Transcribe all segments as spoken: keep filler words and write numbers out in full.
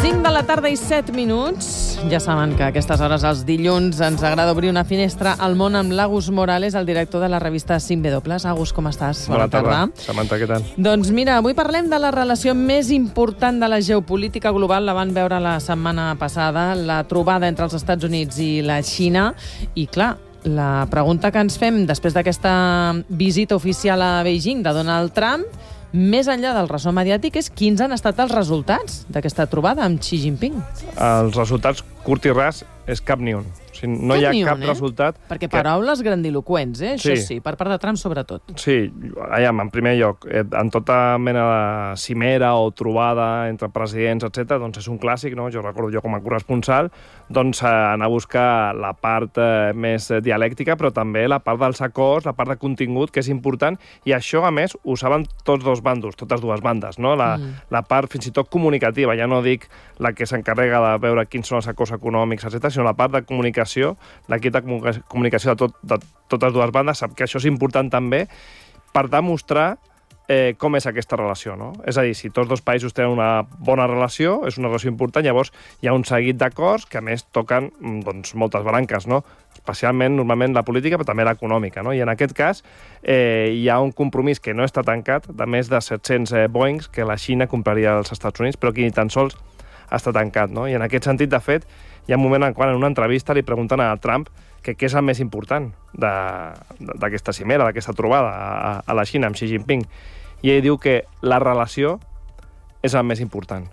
cinc de la tarda i set minuts. Ja saben que a aquestes hores, els dilluns, ens agrada obrir una finestra al món amb l'Agus Morales, el director de la revista cinc W. Agus, com estàs? Bona, Bona tarda. tarda. Samantha, què tal? Doncs mira, avui parlem de la relació més important de la geopolítica global. La van veure la setmana passada, la trobada entre els Estats Units i la Xina. I clar, la pregunta que ens fem després d'aquesta visita oficial a Beijing de Donald Trump, més enllà del ressò mediàtic, és quins han estat els resultats d'aquesta trobada amb Xi Jinping. Els resultats, curt i ras, és cap ni un. O sigui, no cap hi ha cap un, eh? resultat... Perquè paraules que... grandiloquents, eh? Sí. Això sí, per part de Trump sobretot. Sí, allà, en primer lloc, en tota mena de cimera o trobada entre presidents, etcètera, doncs és un clàssic, no? Jo recordo jo com a corresponsal, doncs anar a buscar la part eh, més dialèctica, però també la part dels acords, la part de contingut, que és important, i això, a més, ho saben tots dos bàndols, totes dues bandes, no? La, mm. la part fins i tot comunicativa, ja no dic la que s'encarrega de veure quins són els acords econòmics, etcètera, sinó la part de comunicació, l'equip de comunicació de, tot, de totes dues bandes sap que això és important també per demostrar eh, com és aquesta relació, no? És a dir, si tots dos països tenen una bona relació, és una relació important, llavors hi ha un seguit d'acords que a més toquen doncs, moltes branques, no? Especialment, normalment, la política, però també l'econòmica, no? I en aquest cas eh, hi ha un compromís que no està tancat de més de set-cents eh, Boeings que la Xina compraria als Estats Units, però que ni tan sols està tancat, no? I en aquest sentit, de fet, hi ha un moment en quan en una entrevista li pregunten a Trump que què és el més important d'aquesta cimera, d'aquesta trobada a, a la Xina amb Xi Jinping. I ell diu que la relació és el més important.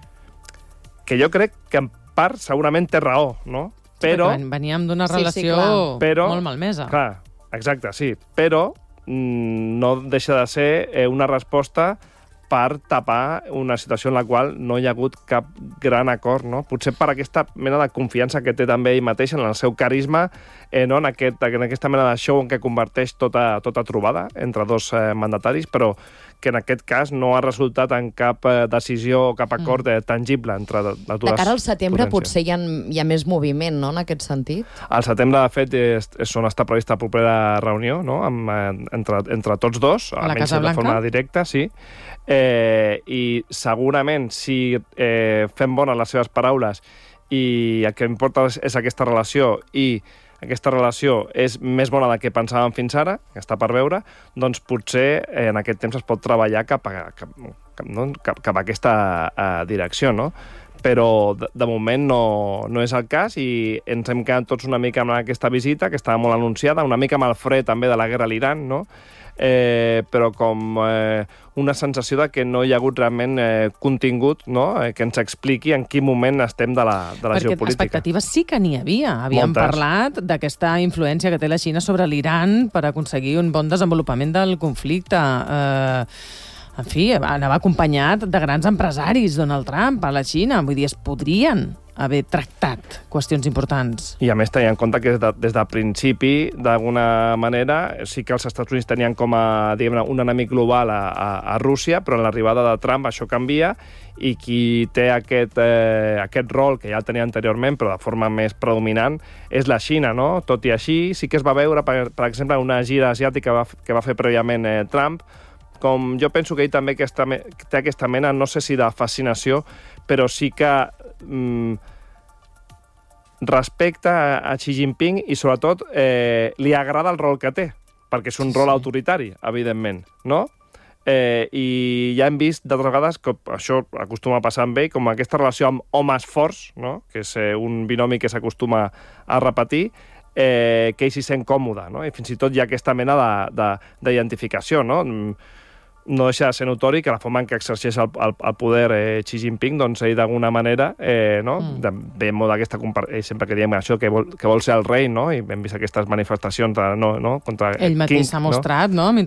Que jo crec que en part segurament té raó, no? Però... Sí, veníem d'una relació sí, sí, però, molt malmesa. Clar, exacte, sí. Però mm, no deixa de ser eh, una resposta per tapar una situació en la qual no hi ha hagut cap gran acord, no? Potser per aquesta mena de confiança que té també ell mateix en el seu carisma, eh, no? en, aquest, en aquesta mena de show en què converteix tota, tota trobada entre dos eh, mandataris, però que en aquest cas no ha resultat en cap eh, decisió o cap acord eh, tangible entre les dues potències. De cara al setembre potències. Potser hi ha, hi ha més moviment, no?, en aquest sentit? Al setembre, de fet, és, és on està prevista la propera reunió, no?, amb, eh, entre, entre tots dos, a la Casa Blanca? De forma directa, sí. Eh, I segurament, si eh, fem bones les seves paraules i el que importa és, és aquesta relació i aquesta relació és més bona del que pensàvem fins ara, que està per veure, doncs potser eh, en aquest temps es pot treballar cap a, cap, cap, no? cap, cap a aquesta uh, direcció, no? Però de, de moment no, no és el cas i ens hem quedat tots una mica amb aquesta visita, que estava molt anunciada, una mica amb el fre també de la guerra a l'Iran, no? Eh, però com eh, una sensació de que no hi ha hagut realment eh, contingut, no?, eh, que ens expliqui en quin moment estem de la, de la Perquè geopolítica. Perquè expectatives sí que n'hi havia. Havíem Moltes. parlat d'aquesta influència que té la Xina sobre l'Iran per aconseguir un bon desenvolupament del conflicte. Eh, en fi, anava acompanyat de grans empresaris, Donald Trump, a la Xina. Vull dir, es podrien haver tractat qüestions importants. I a més tenint en compte que des, de, des del principi, d'alguna manera, sí que els Estats Units tenien com a, diguem-ne, un enemic global a, a, a Rússia, però en l'arribada de Trump això canvia i qui té aquest, eh, aquest rol, que ja el tenia anteriorment, però de forma més predominant, és la Xina, no? Tot i així, sí que es va veure, per, per exemple, una gira asiàtica que va, que va fer prèviament eh, Trump, com jo penso que ell també aquesta, té aquesta mena, no sé si de fascinació, però sí que mm, respecta a Xi Jinping i, sobretot, eh, li agrada el rol que té, perquè és un rol autoritari, evidentment, no? Eh, I ja hem vist d'altres vegades que això acostuma a passar amb ell, com aquesta relació amb homes forts, no?, que és eh, un binomi que s'acostuma a repetir, eh, que ell s'hi sent còmode, no? I fins i tot hi ha aquesta mena d'identificació, no? No deixa de ser notori que la forma en què exerceix el, el, el poder eh, Xi Jinping, doncs ell d'alguna manera, eh, no? Mm. Veiem molt d'aquesta comparació, sempre que diem això, que vol, que vol ser el rei, no? I hem vist aquestes manifestacions de, no, no? contra ell mateix s'ha mostrat, no? no?